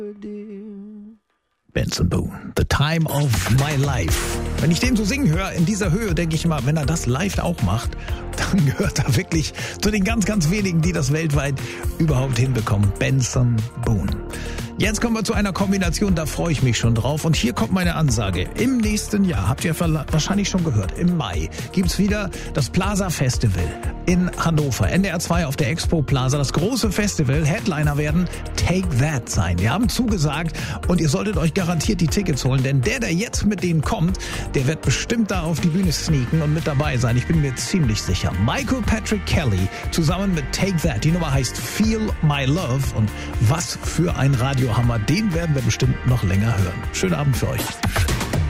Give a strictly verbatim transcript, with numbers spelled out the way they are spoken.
Benson Boone, The Time of My Life. Wenn ich den so singen höre, in dieser Höhe, denke ich immer, wenn er das live auch macht, dann gehört er wirklich zu den ganz, ganz wenigen, die das weltweit überhaupt hinbekommen. Benson Boone. Jetzt kommen wir zu einer Kombination, da freue ich mich schon drauf. Und hier kommt meine Ansage. Im nächsten Jahr, habt ihr wahrscheinlich schon gehört, im Mai gibt's wieder das Plaza Festival in Hannover. N D R zwei auf der Expo Plaza. Das große Festival. Headliner werden Take That sein. Wir haben zugesagt und ihr solltet euch garantiert die Tickets holen. Denn der, der jetzt mit denen kommt, der wird bestimmt da auf die Bühne sneaken und mit dabei sein. Ich bin mir ziemlich sicher. Michael Patrick Kelly zusammen mit Take That. Die Nummer heißt Feel My Love. Und was für ein Radiohammer. Den werden wir bestimmt noch länger hören. Schönen Abend für euch.